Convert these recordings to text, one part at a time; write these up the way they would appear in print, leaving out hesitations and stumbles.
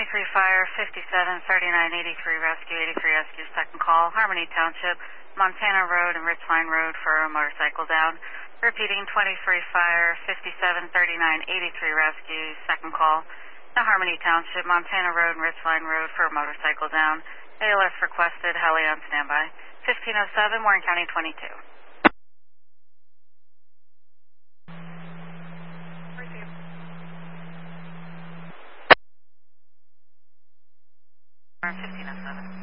Fire, 573983 Rescue, 83 Rescue, second call, Harmony Township, Montana Road and Ridgeline Road for a motorcycle down. Repeating, 23 Fire, 573983 Rescue, second call, the Harmony Township, Montana Road and Ridgeline Road for a motorcycle down. ALS requested, heli on standby. 1507, Warren County 22. Warren 1507.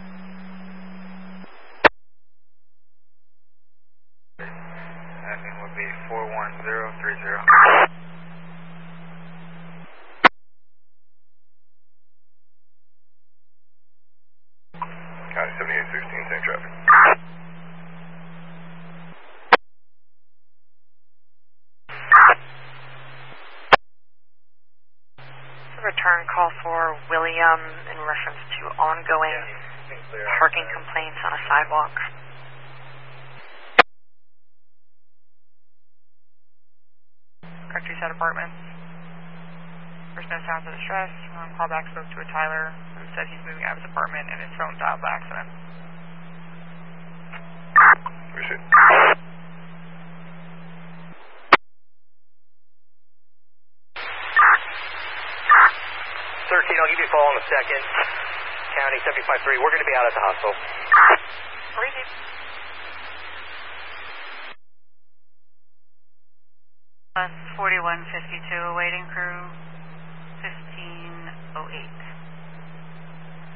Asking would be 41030. County 7816, same traffic. Return call for William in reference to ongoing parking complaints on a sidewalk. Correct set apartments. There's no sounds of distress. Callback spoke to a Tyler who said he's moving out of his apartment and his phone dialed by accident. Appreciate it. 13, I'll give you a call in a second. County 753, we're going to be out at the hospital. Receive. Bus 4152, awaiting crew 1508.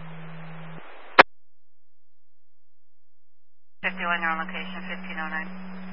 You're on location, 1509.